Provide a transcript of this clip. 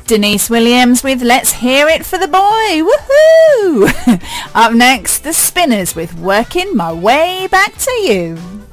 Denise Williams with Let's Hear It for the Boy. Woohoo! Up next, The Spinners with Working My Way Back to You.